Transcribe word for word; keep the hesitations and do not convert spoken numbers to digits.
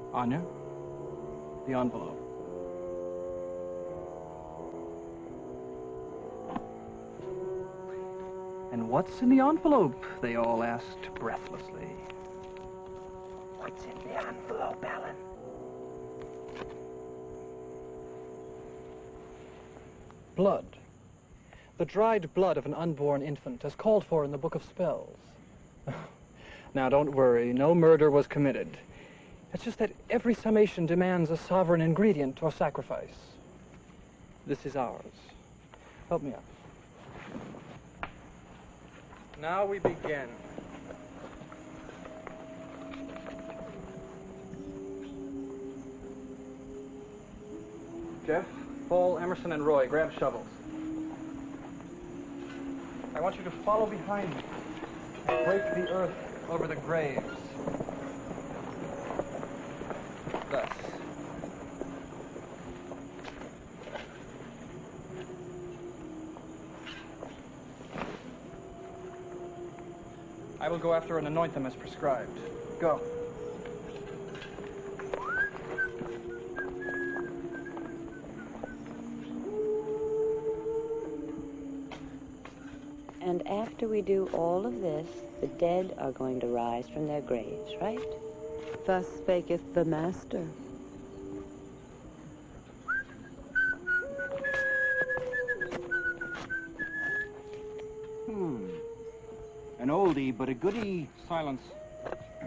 Anya, the envelope. And what's in the envelope? They all asked breathlessly. What's in the envelope, Alan? Blood. The dried blood of an unborn infant, as called for in the Book of Spells. Now, don't worry. No murder was committed. It's just that every summation demands a sovereign ingredient or sacrifice. This is ours. Help me up. Now we begin. Jeff, Paul, Emerson, and Roy, grab shovels. I want you to follow behind me and break the earth over the graves. Thus. I will go after and anoint them as prescribed. Go. And after we do all of this, the dead are going to rise from their graves, right? Thus spaketh the Master. Hmm. An oldie, but a goodie. Silence.